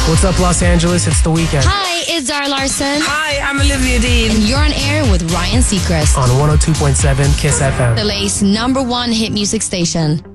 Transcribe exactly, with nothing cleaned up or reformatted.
What's up, Los Angeles? It's The Weeknd. Hi, it's Zara Larson. Hi, I'm Olivia Dean. And you're on air with Ryan Seacrest On one oh two point seven Kiss F M. the L A's number one hit music station.